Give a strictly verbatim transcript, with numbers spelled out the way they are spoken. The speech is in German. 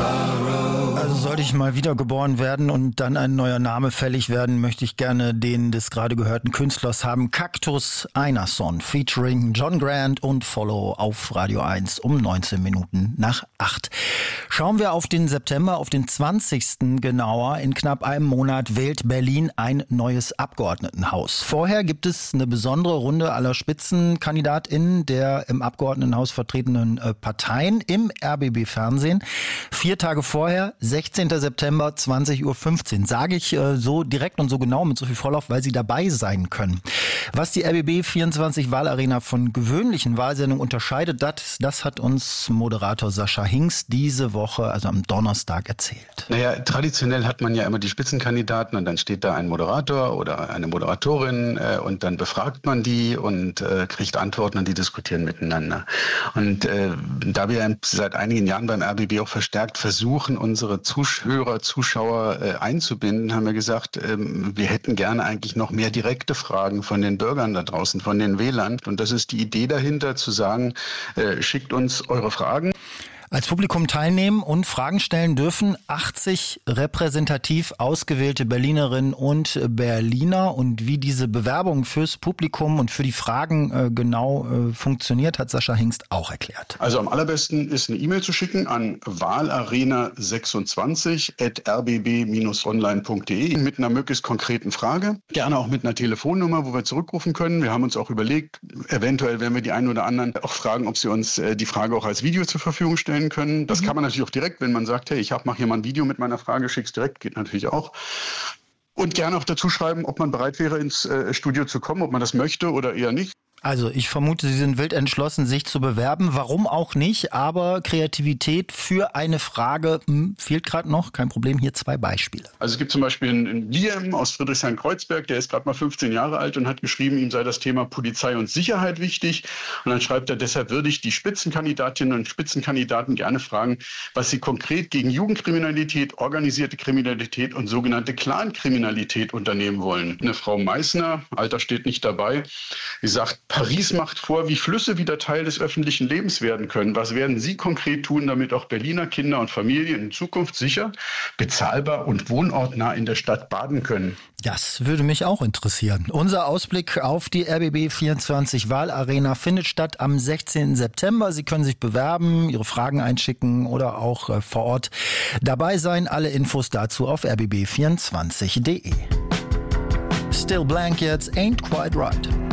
Also sollte ich mal wiedergeboren werden und dann ein neuer Name fällig werden, möchte ich gerne den des gerade gehörten Künstlers haben. Cactus Einarsson featuring John Grant und Follow auf Radio eins um neunzehn Minuten nach acht. Schauen wir auf den September, auf den zwanzigsten genauer. In knapp einem Monat wählt Berlin ein neues Abgeordnetenhaus. Vorher gibt es eine besondere Runde aller SpitzenkandidatInnen der im Abgeordnetenhaus vertretenen äh, Parteien im R B B-Fernsehen. Vier Tage vorher, sechzehnten September, zwanzig Uhr fünfzehn. Sage ich äh, so direkt und so genau mit so viel Vorlauf, weil Sie dabei sein können. Was die R B B vierundzwanzig Wahlarena von gewöhnlichen Wahlsendungen unterscheidet, das, das hat uns Moderator Sascha Hinks diese Woche, also am Donnerstag, erzählt. Naja, traditionell hat man ja immer die Spitzenkandidaten und dann steht da ein Moderator oder eine Moderatorin äh, und dann befragt man die und äh, kriegt Antworten und die diskutieren miteinander. Und äh, da wir seit einigen Jahren beim R B B auch verstärkt versuchen, unsere Zuhörer, Zuschauer äh, einzubinden, haben wir gesagt, äh, wir hätten gerne eigentlich noch mehr direkte Fragen von den Bürgern da draußen, von den Wählern. Und das ist die Idee dahinter, zu sagen, äh, schickt uns eure Fragen. Als Publikum teilnehmen und Fragen stellen dürfen achtzig repräsentativ ausgewählte Berlinerinnen und Berliner. Und wie diese Bewerbung fürs Publikum und für die Fragen äh, genau äh, funktioniert, hat Sascha Hingst auch erklärt. Also am allerbesten ist eine E-Mail zu schicken an wahlarena sechsundzwanzig at r b b dash online punkt d e mit einer möglichst konkreten Frage. Gerne auch mit einer Telefonnummer, wo wir zurückrufen können. Wir haben uns auch überlegt, eventuell werden wir die einen oder anderen auch fragen, ob sie uns äh, die Frage auch als Video zur Verfügung stellen können. Das mhm. kann man natürlich auch direkt, wenn man sagt, hey, ich mache hier mal ein Video mit meiner Frage, schick's direkt, geht natürlich auch. Und gerne auch dazu schreiben, ob man bereit wäre, ins äh, Studio zu kommen, ob man das möchte oder eher nicht. Also ich vermute, Sie sind wild entschlossen, sich zu bewerben. Warum auch nicht? Aber Kreativität für eine Frage hm, fehlt gerade noch. Kein Problem, hier zwei Beispiele. Also es gibt zum Beispiel einen Liam aus Friedrichshain-Kreuzberg, der ist gerade mal fünfzehn Jahre alt und hat geschrieben, ihm sei das Thema Polizei und Sicherheit wichtig. Und dann schreibt er, deshalb würde ich die Spitzenkandidatinnen und Spitzenkandidaten gerne fragen, was sie konkret gegen Jugendkriminalität, organisierte Kriminalität und sogenannte Clankriminalität unternehmen wollen. Eine Frau Meissner, Alter steht nicht dabei, die sagt, Paris macht vor, wie Flüsse wieder Teil des öffentlichen Lebens werden können. Was werden Sie konkret tun, damit auch Berliner Kinder und Familien in Zukunft sicher, bezahlbar und wohnortnah in der Stadt baden können? Das würde mich auch interessieren. Unser Ausblick auf die R B B vierundzwanzig Wahlarena findet statt am sechzehnten September. Sie können sich bewerben, Ihre Fragen einschicken oder auch äh, vor Ort dabei sein. Alle Infos dazu auf r b b vierundzwanzig punkt d e. Still Blank jetzt, Ain't Quite Right.